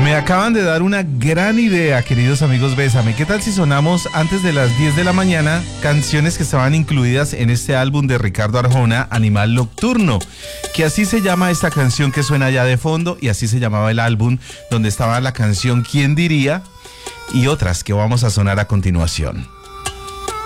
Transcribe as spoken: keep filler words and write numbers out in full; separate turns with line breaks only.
Me acaban de dar una gran idea, queridos amigos Bésame. ¿Qué tal si sonamos antes de las diez de la mañana canciones que estaban incluidas en este álbum de Ricardo Arjona, Animal Nocturno? Que así se llama esta canción que suena allá de fondo, y así se llamaba el álbum donde estaba la canción ¿Quién diría? Y otras que vamos a sonar a continuación.